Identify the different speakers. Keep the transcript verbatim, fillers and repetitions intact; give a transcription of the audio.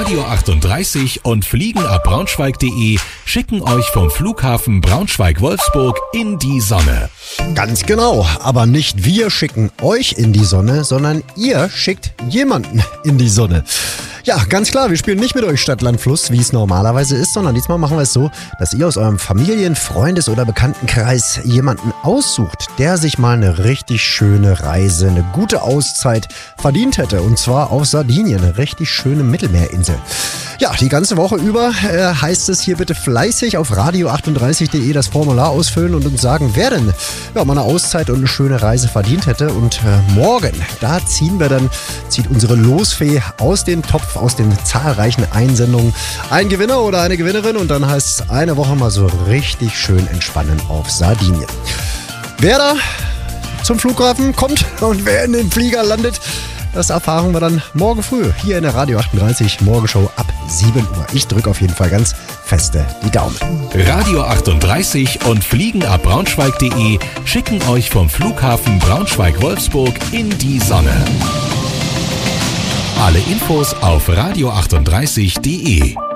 Speaker 1: Radio achtunddreißig und fliegenabbraunschweig.de schicken euch vom Flughafen Braunschweig-Wolfsburg in die Sonne.
Speaker 2: Ganz genau, aber nicht wir schicken euch in die Sonne, sondern ihr schickt jemanden in die Sonne. Ja, ganz klar, wir spielen nicht mit euch Stadt, Land, Fluss, wie es normalerweise ist, sondern diesmal machen wir es so, dass ihr aus eurem Familien-, Freundes- oder Bekanntenkreis jemanden aussucht, der sich mal eine richtig schöne Reise, eine gute Auszeit verdient hätte. Und zwar auf Sardinien, eine richtig schöne Mittelmeerinsel. Ja, die ganze Woche über äh, heißt es hier bitte fleißig auf radio achtunddreißig punkt de das Formular ausfüllen und uns sagen, wer denn ja, mal eine Auszeit und eine schöne Reise verdient hätte. Und äh, morgen, da ziehen wir dann, zieht unsere Losfee aus dem Topf, aus den zahlreichen Einsendungen ein Gewinner oder eine Gewinnerin. Und dann heißt es eine Woche mal so richtig schön entspannen auf Sardinien. Wer da zum Flughafen kommt und wer in den Flieger landet, das erfahren wir dann morgen früh hier in der Radio achtunddreißig Morgenshow ab sieben Uhr. Ich drücke auf jeden Fall ganz feste die Daumen.
Speaker 1: Radio achtunddreißig und fliegenabbraunschweig.de schicken euch vom Flughafen Braunschweig-Wolfsburg in die Sonne. Alle Infos auf radio achtunddreißig punkt de.